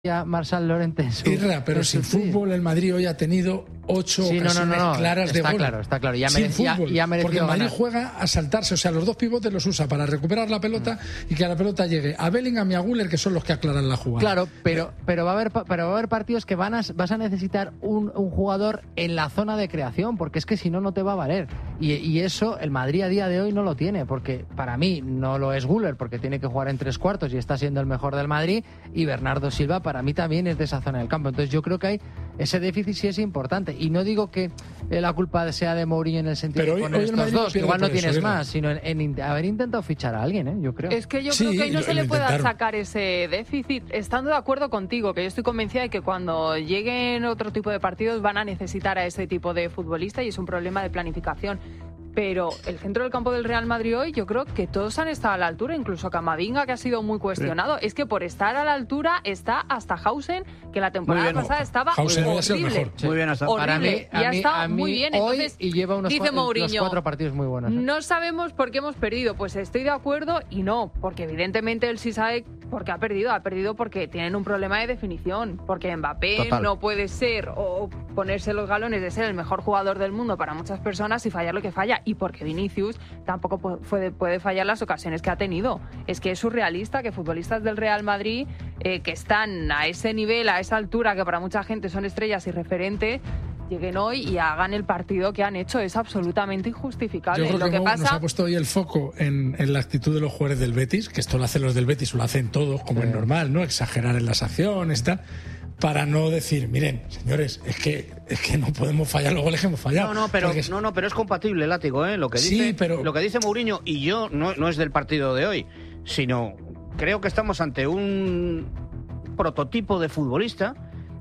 Marçal Llorente. Irra, pero sin fútbol el Madrid hoy ha tenido 8 ocasiones claras de gol. Está claro. Ya sin fútbol, porque el Madrid ganar. Juega a saltarse, o sea, los dos pivotes los usa para recuperar la pelota y que la pelota llegue a Bellingham y a Güler, que son los que aclaran la jugada. Claro, pero va a haber partidos que vas a necesitar un jugador en la zona de creación, porque es que si no te va a valer. Y eso el Madrid a día de hoy no lo tiene, porque para mí no lo es Güler, porque tiene que jugar en 3/4 y está siendo el mejor del Madrid, y Bernardo Silva para mí también es de esa zona del campo. Entonces yo creo que hay ese déficit, sí es importante, y no digo que la culpa sea de Mourinho en el sentido de poner estos dos, que igual no tienes más, sino en haber intentado fichar a alguien, yo creo. Es que yo creo que ahí no se le puede sacar ese déficit, estando de acuerdo contigo, que yo estoy convencida de que cuando lleguen otro tipo de partidos van a necesitar a ese tipo de futbolista, y es un problema de planificación. Pero el centro del campo del Real Madrid hoy, yo creo que todos han estado a la altura, incluso Camavinga, que ha sido muy cuestionado. Sí. Es que por estar a la altura está hasta Hausen, que la temporada pasada estaba horrible. Muy bien, hasta para mí, y ha estado muy bien. Entonces, hoy, y lleva unos dice Mourinho, 4 partidos muy buenos. No sabemos por qué hemos perdido. Pues estoy de acuerdo y no, porque evidentemente él sí sabe por qué ha perdido. Ha perdido porque tienen un problema de definición, porque Mbappé no puede ser o ponerse los galones de ser el mejor jugador del mundo para muchas personas y fallar lo que falla. Y porque Vinicius tampoco puede fallar las ocasiones que ha tenido. Es que es surrealista que futbolistas del Real Madrid que están a ese nivel, a esa altura, que para mucha gente son estrellas y referentes, lleguen hoy y hagan el partido que han hecho. Es absolutamente injustificable. Yo creo lo que pasa... nos ha puesto hoy el foco en la actitud de los jugadores del Betis, que esto lo hacen los del Betis, lo hacen todos, como es normal, ¿no? Exagerar en las acciones, tal, para no decir, miren, señores, es que no podemos fallar los goles que hemos fallado. Pero es compatible, Látigo, lo que dice, sí, pero... lo que dice Mourinho, y yo no es del partido de hoy, sino creo que estamos ante un prototipo de futbolista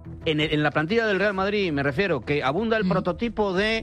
en la plantilla del Real Madrid, me refiero, que abunda el prototipo de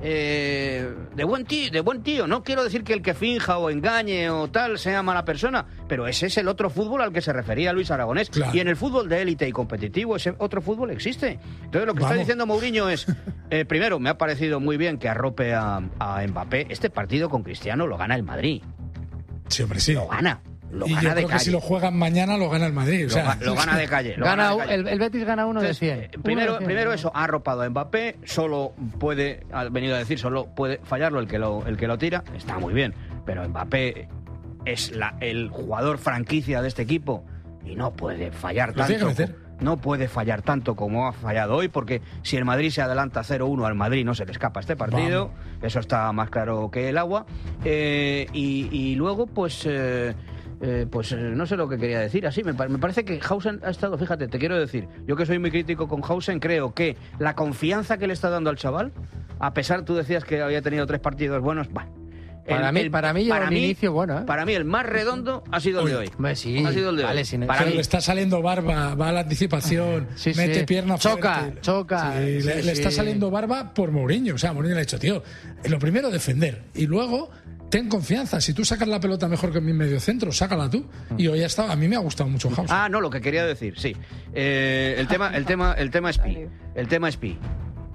buen tío. No quiero decir que el que finja o engañe o tal sea mala persona, pero ese es el otro fútbol al que se refería Luis Aragonés. Claro. Y en el fútbol de élite y competitivo ese otro fútbol existe. Entonces lo que está diciendo Mourinho es, primero, me ha parecido muy bien que arrope a Mbappé. Este partido con Cristiano lo gana el Madrid. Sí, hombre, sí. Lo gana. Y yo creo que si lo juegan mañana lo gana el Madrid. Lo gana de calle. El Betis gana 1 de 100. Primero eso, ha arropado a Mbappé, ha venido a decir, solo puede fallarlo el que lo tira. Está muy bien, pero Mbappé es el jugador franquicia de este equipo y no puede fallar tanto. No puede fallar tanto como ha fallado hoy, porque si el Madrid se adelanta 0-1 al Madrid no se le escapa este partido. Eso está más claro que el agua. Y luego, pues no sé lo que quería decir. Así me parece que Hausen ha estado, fíjate, te quiero decir, yo que soy muy crítico con Hausen, creo que la confianza que le está dando al chaval, a pesar, tú decías que había tenido 3 partidos buenos, Para mí lleva un inicio bueno, Para mí el más redondo ha sido el de hoy. Sí, ha sido el de hoy. Para mí le está saliendo barba, va a la anticipación, mete pierna fuerte. Choca. Le está saliendo barba por Mourinho. O sea, Mourinho le ha dicho, tío, lo primero defender y luego ten confianza. Si tú sacas la pelota mejor que mi mediocentro, sácala tú. Y hoy a mí me ha gustado mucho Hausen. Lo que quería decir, sí. El tema es Pi. El tema es Pi.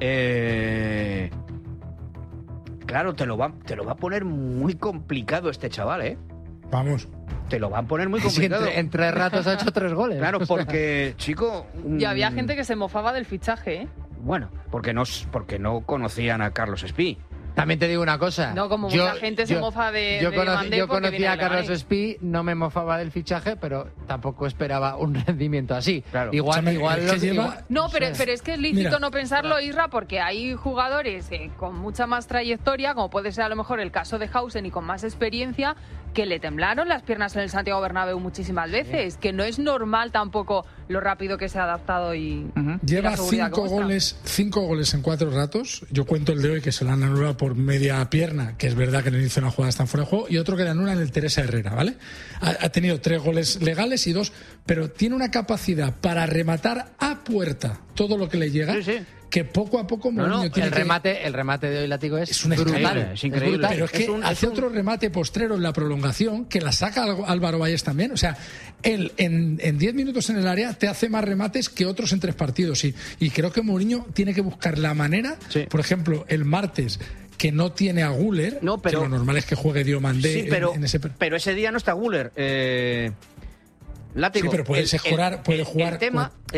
Claro, te lo va a poner muy complicado este chaval, Vamos. Te lo va a poner muy complicado. Sí, en 3 ratos ha hecho 3 goles. Claro, porque, chico... Y había gente que se mofaba del fichaje, Bueno, porque no conocían a Carlos Espí. También te digo una cosa. No, como mucha gente se mofa de Mandé. Yo conocía a Carlos Espí, no me mofaba del fichaje, pero tampoco esperaba un rendimiento así. Claro. Igual No, pero es que es lícito no pensarlo, Isra, porque hay jugadores con mucha más trayectoria, como puede ser a lo mejor el caso de Hausen y con más experiencia, que le temblaron las piernas en el Santiago Bernabéu muchísimas veces, que no es normal tampoco lo rápido que se ha adaptado y lleva 5 goles en 4 ratos. Yo cuento el de hoy, que se lo han anulado por media pierna, que es verdad que en el inicio de una jugada están fuera de juego, y otro que le anulan en el Teresa Herrera, ¿vale? Ha tenido 3 goles legales y 2, pero tiene una capacidad para rematar a puerta todo lo que le llega. Sí. Que poco a poco Mourinho tiene el remate de hoy, Látigo, es brutal. Es increíble. Pero es que hace otro remate postrero en la prolongación que la saca Álvaro Valles también. O sea, él en 10 minutos en el área te hace más remates que otros en 3 partidos. Y creo que Mourinho tiene que buscar la manera, por ejemplo, el martes, que no tiene a Güler, que lo normal es que juegue Diomandé. Sí, pero ese día no está Güler. Sí, pero puede jugar. El tema,